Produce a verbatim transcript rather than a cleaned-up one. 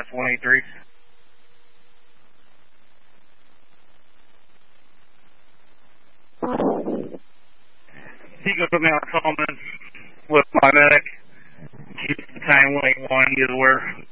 Alex one eighty-three. Eagle put me on Coleman with my medic. Keep the time one eighty-one, he is aware.